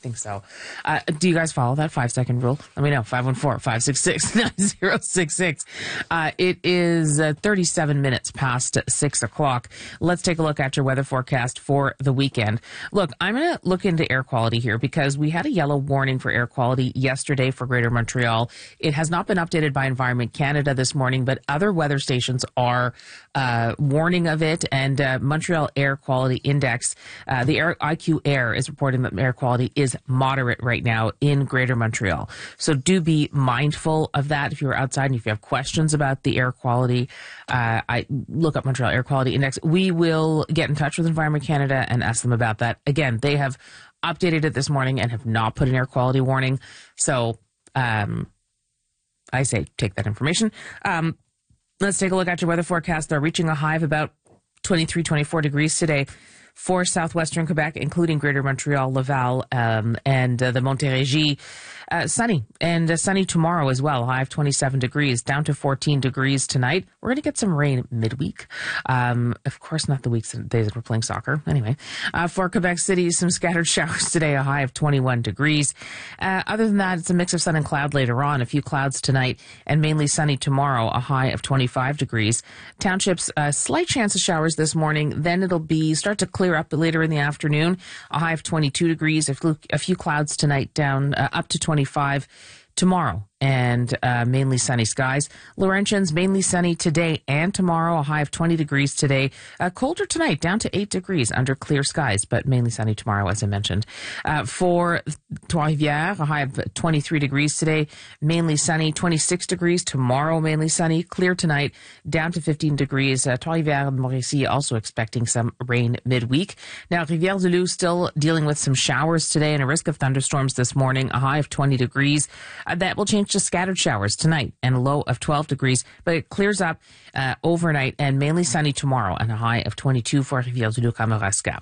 think so. Do you guys follow that 5-second rule? Let me know. 514-566-9066. It is 37 minutes past 6 o'clock. Let's take a look at your weather forecast for the weekend. Look, I'm going to look into air quality here because we had a yellow warning for air quality yesterday for Greater Montreal. It has not been updated by Environment Canada this morning, but other weather stations are warning of it. And Montreal Air Quality Index, the IQ Air is reporting that air quality is moderate right now in Greater Montreal. So do be mindful of that if you're outside and if you have questions about the air quality. I look up Montreal Air Quality Index. We will get in touch with Environment Canada and ask them about that. Again, they have updated it this morning and have not put an air quality warning. So I say take that information. Let's take a look at your weather forecast. They're reaching a high of about 23, 24 degrees today for southwestern Quebec, including Greater Montreal, Laval, and the Montérégie. Sunny, and sunny tomorrow as well. High of 27 degrees, down to 14 degrees tonight. We're going to get some rain midweek. Of course, not the days that we're playing soccer. Anyway, for Quebec City, some scattered showers today, a high of 21 degrees. Other than that, it's a mix of sun and cloud later on. A few clouds tonight, and mainly sunny tomorrow, a high of 25 degrees. Townships, a slight chance of showers this morning. Then it'll start to clear up later in the afternoon, a high of 22 degrees. A few clouds tonight, down up to 25 tomorrow, and mainly sunny skies. Laurentians, mainly sunny today and tomorrow, a high of 20 degrees today. Colder tonight, down to 8 degrees under clear skies, but mainly sunny tomorrow, as I mentioned. For Trois-Rivières, a high of 23 degrees today, mainly sunny, 26 degrees tomorrow, mainly sunny, clear tonight, down to 15 degrees. Trois-Rivières and Mauricie also expecting some rain midweek. Now, Rivière-du-Loup still dealing with some showers today and a risk of thunderstorms this morning, a high of 20 degrees. That will change to scattered showers tonight and a low of 12 degrees, but it clears up overnight and mainly sunny tomorrow and a high of 22 for Rivière-du-Loup-Kamouraska.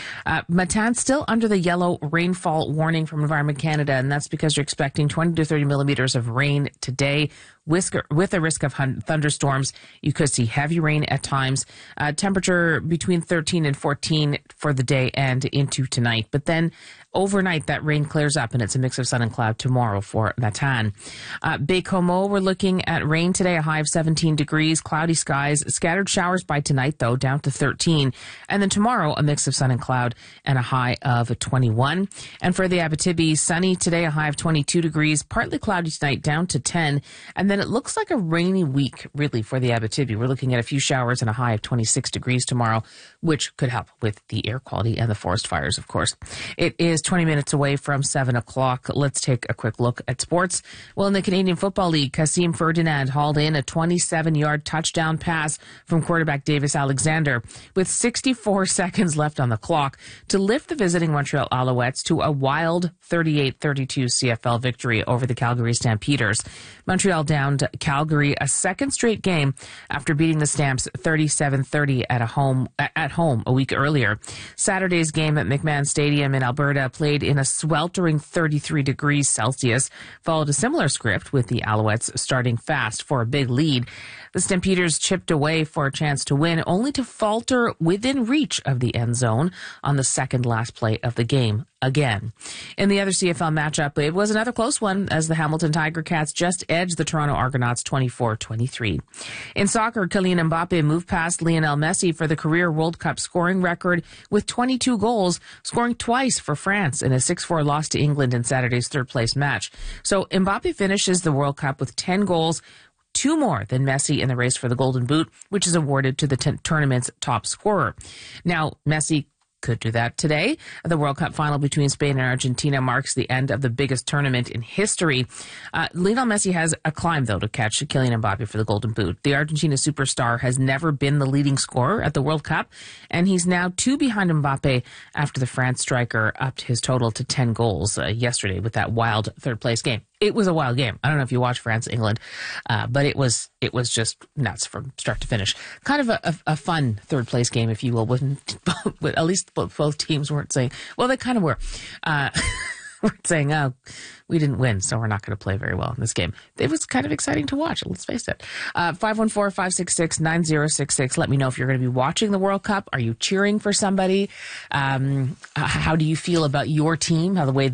Matane still under the yellow rainfall warning from Environment Canada, and that's because you're expecting 20 to 30 millimeters of rain today with a risk of thunderstorms. You could see heavy rain at times. Temperature between 13 and 14 for the day and into tonight, but then overnight that rain clears up and it's a mix of sun and cloud tomorrow for Matane. Baie-Comeau, we're looking at rain today, a high of 17 degrees, cloudy skies, scattered showers by tonight though, down to 13. And then tomorrow, a mix of sun and cloud and a high of 21. And for the Abitibi, sunny today, a high of 22 degrees, partly cloudy tonight, down to 10. And then it looks like a rainy week, really, for the Abitibi. We're looking at a few showers and a high of 26 degrees tomorrow, which could help with the air quality and the forest fires, of course. It is 20 minutes away from 7 o'clock. Let's take a quick look at sports. Well, in the Canadian Football League, Kassim Ferdinand hauled in a 27-yard touchdown pass from quarterback Davis Alexander with 64 seconds left on the clock to lift the visiting Montreal Alouettes to a wild 38-32 CFL victory over the Calgary Stampeders. Montreal downed Calgary a second straight game after beating the Stamps 37-30 at home a week earlier. Saturday's game at McMahon Stadium in Alberta played in a sweltering 33 degrees Celsius, followed a similar script with the Alouettes starting fast for a big lead. The Stampeders chipped away for a chance to win, only to falter within reach of the end zone on the second last play of the game again. In the other CFL matchup, it was another close one as the Hamilton Tiger Cats just edged the Toronto Argonauts 24-23. In soccer, Kylian Mbappe moved past Lionel Messi for the career World Cup scoring record with 22 goals, scoring twice for France in a 6-4 loss to England in Saturday's third-place match. So Mbappe finishes the World Cup with 10 goals, 2 more than Messi in the race for the Golden Boot, which is awarded to the tournament's top scorer. Now, Messi could do that today. The World Cup final between Spain and Argentina marks the end of the biggest tournament in history. Lionel Messi has a climb, though, to catch Kylian Mbappe for the Golden Boot. The Argentina superstar has never been the leading scorer at the World Cup, and he's now 2 behind Mbappe after the France striker upped his total to 10 goals yesterday with that wild third-place game. It was a wild game. I don't know if you watched France-England, but it was just nuts from start to finish. Kind of a fun third-place game, if you will, at least both teams weren't saying, well, they kind of were. Weren't saying, oh, we didn't win, so we're not going to play very well in this game. It was kind of exciting to watch, let's face it. 514-566-9066. Let me know if you're going to be watching the World Cup. Are you cheering for somebody? How do you feel about your team? How the way